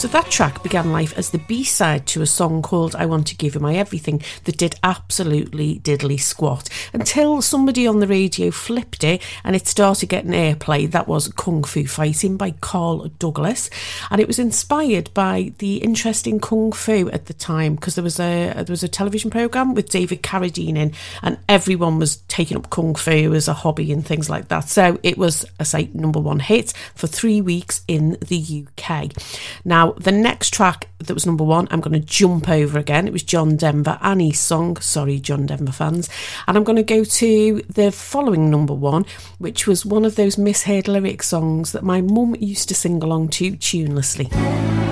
So that track began life as the B-side to a song called I Want to Give You My Everything that did absolutely diddly squat until somebody on the radio flipped it and it started getting airplay. That was Kung Fu Fighting by Carl Douglas, and it was inspired by the interest in Kung Fu at the time because there was a television programme with David Carradine in, and everyone was taking up Kung Fu as a hobby and things like that. So it was a number one hit for 3 weeks in the UK. Now, the next track that was number one, I'm going to jump over again. It was John Denver, Annie's song. Sorry, John Denver fans. And I'm going to go to the following number one, which was one of those misheard lyric songs that my mum used to sing along to tunelessly.